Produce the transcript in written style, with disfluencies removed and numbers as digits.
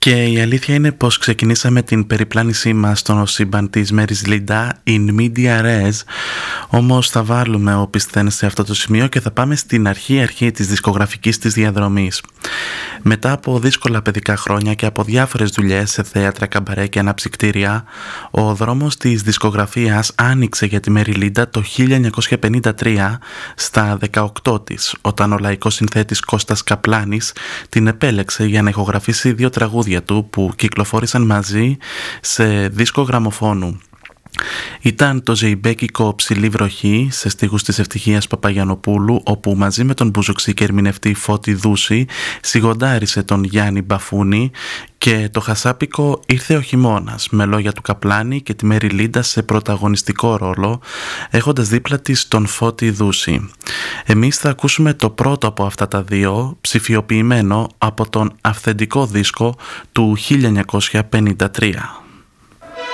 Και η αλήθεια είναι πως ξεκινήσαμε την περιπλάνησή μας στο σύμπαν της Μέρις Λίντα in media res, όμως θα βάλουμε όπισθεν σε αυτό το σημείο και θα πάμε στην αρχή της δισκογραφικής της διαδρομής. Μετά από δύσκολα παιδικά χρόνια και από διάφορες δουλειές σε θέατρα, καμπαρέ και αναψυκτήρια, ο δρόμος της δισκογραφίας άνοιξε για τη Μέρι Λίντα το 1953 στα 18 της, όταν ο λαϊκός συνθέτης Κώστας Καπλάνης την επέλεξε για να ηχογραφήσει 2 τραγούδια του που κυκλοφόρησαν μαζί σε δίσκο γραμμοφώνου. Ήταν το ζεϊμπέκικο «Ψηλή βροχή» σε στίχους της Ευτυχίας Παπαγιαννοπούλου, όπου μαζί με τον μπουζουξή και ερμηνευτή Φώτη Δούση σιγοντάρισε τον Γιάννη Μπαφούνη, και το χασάπικο «Ήρθε ο χειμώνας» με λόγια του Καπλάνη και τη Μέρι Λίντα σε πρωταγωνιστικό ρόλο, έχοντας δίπλα της τον Φώτη Δούση. Εμείς θα ακούσουμε το πρώτο από αυτά τα 2, ψηφιοποιημένο από τον αυθεντικό δίσκο του 1953.